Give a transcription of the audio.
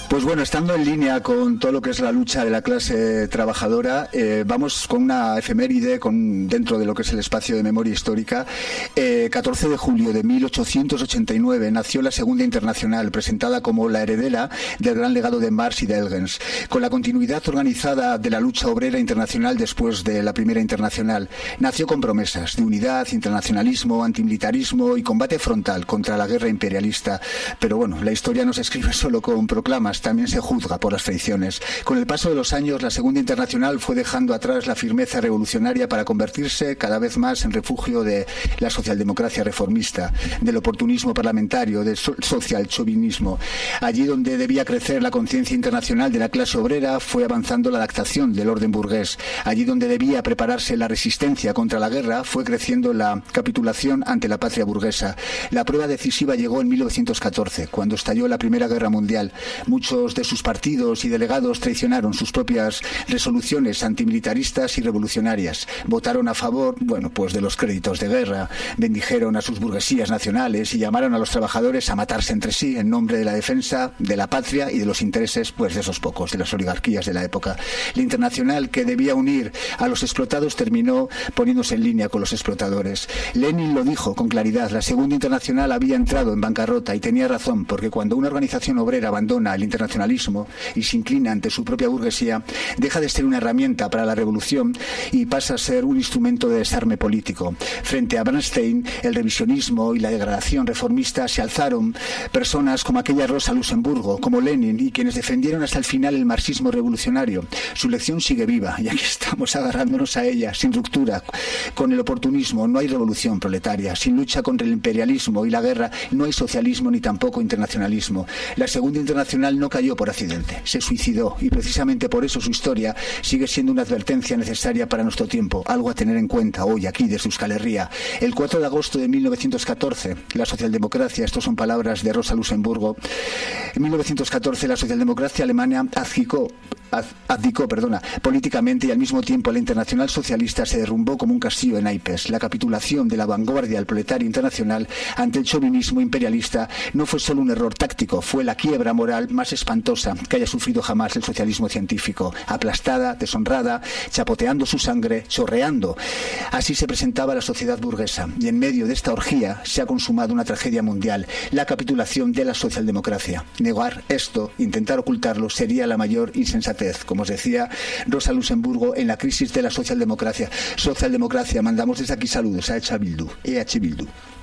Pues bueno, estando en línea con todo lo que es la lucha de la clase trabajadora, vamos con una efeméride dentro de lo que es el espacio de memoria histórica. 14 de julio de 1889 nació la Segunda Internacional, presentada como la heredera del gran legado de Marx y de Engels, con la continuidad organizada de la lucha obrera internacional después de la Primera Internacional. Nació con promesas de unidad, internacionalismo, antimilitarismo y combate frontal contra la guerra imperialista. Pero bueno, la historia no se escribe solo con proclamas, también se juzga por las traiciones. Con el paso de los años, la Segunda Internacional fue dejando atrás la firmeza revolucionaria para convertirse cada vez más en refugio de la socialdemocracia reformista, del oportunismo parlamentario, del social-chauvinismo. Allí donde debía crecer la conciencia internacional de la clase obrera, fue avanzando la adaptación del orden burgués. Allí donde debía prepararse la resistencia contra la guerra, fue creciendo la capitulación ante la patria burguesa. La prueba decisiva llegó en 1914, cuando estalló la Primera Guerra Mundial. Muchos de sus partidos y delegados traicionaron sus propias resoluciones antimilitaristas y revolucionarias. Votaron a favor, pues de los créditos de guerra, bendijeron a sus burguesías nacionales y llamaron a los trabajadores a matarse entre sí en nombre de la defensa de la patria y de los intereses, de esos pocos, de las oligarquías de la época. La Internacional, que debía unir a los explotados, terminó poniéndose en línea con los explotadores. Lenin lo dijo con claridad: la Segunda Internacional había entrado en bancarrota, y tenía razón, porque cuando una organización obrera abandona el internacionalismo y se inclina ante su propia burguesía, deja de ser una herramienta para la revolución y pasa a ser un instrumento de desarme político. Frente a Bernstein, el revisionismo y la degradación reformista, se alzaron personas como aquella Rosa Luxemburgo, como Lenin, y quienes defendieron hasta el final el marxismo revolucionario. Su lección sigue viva, y aquí estamos agarrándonos a ella, sin ruptura con el oportunismo. No hay revolución proletaria. Sin lucha contra el imperialismo y la guerra, no hay socialismo ni tampoco internacionalismo. La Segunda Internacional no cayó por accidente, se suicidó, y precisamente por eso su historia sigue siendo una advertencia necesaria para nuestro tiempo, algo a tener en cuenta hoy aquí desde Euskal Herria. El 4 de agosto de 1914, la socialdemocracia, estos son palabras de Rosa Luxemburgo, en 1914 la socialdemocracia alemana abdicó políticamente, y al mismo tiempo la Internacional Socialista se derrumbó como un castillo de naipes. La capitulación de la vanguardia del proletario internacional ante el chauvinismo imperialista no fue solo un error táctico, fue la quiebra moral más espantosa que haya sufrido jamás el socialismo científico. Aplastada, deshonrada, chapoteando su sangre, chorreando. Así se presentaba la sociedad burguesa, y en medio de esta orgía se ha consumado una tragedia mundial: la capitulación de la socialdemocracia. Negar esto, intentar ocultarlo, sería la mayor insensatez. Como os decía Rosa Luxemburgo, en la crisis de la socialdemocracia. Socialdemocracia, mandamos desde aquí saludos a EH Bildu.